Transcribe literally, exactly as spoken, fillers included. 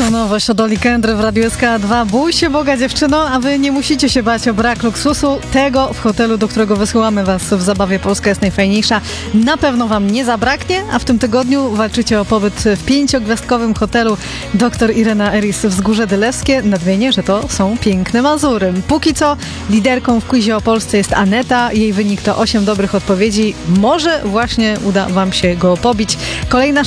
To nowość od Oli Kendry w Radiu S K dwa. Bój się Boga, dziewczyno, a wy nie musicie się bać o brak luksusu. Tego w hotelu, do którego wysyłamy was w zabawie Polska jest najfajniejsza, na pewno wam nie zabraknie, a w tym tygodniu walczycie o pobyt w pięciogwiazdkowym hotelu dr Irena Eris Wzgórze Dylewskie. Nadmienię, że to są piękne Mazury. Póki co liderką w quizie o Polsce jest Aneta. Jej wynik to osiem dobrych odpowiedzi. Może właśnie uda wam się go pobić. Kolejna